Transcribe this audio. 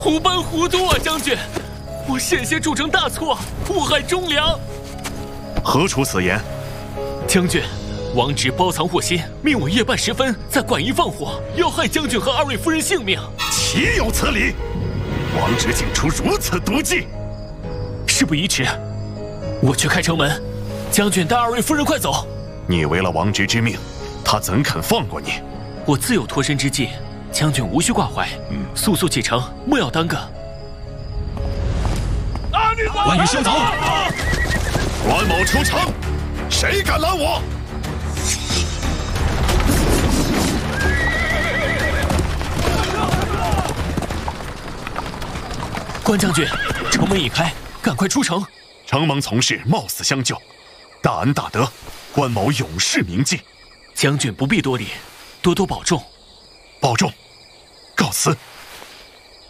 虎斑糊涂啊，将军！我险些铸成大错，误害忠良。 何出此言？ 将军，王直包藏祸心，命我夜半时分在馆驿放火，要害将军和二位夫人性命。 岂有此理！王直竟出如此毒计！ 事不宜迟，我去开城门。将军带二位夫人快走。 你违了王直之命，他怎肯放过你？ 我自有脱身之计，将军无需挂怀。速速启程，莫要耽搁。 关羽休走！ 关某出城，谁敢拦我？ 关将军，城门已开，赶快出城。 承蒙从事冒死相救，大恩大德，关某永世铭记。 将军不必多礼，多多保重。 保重，告辞。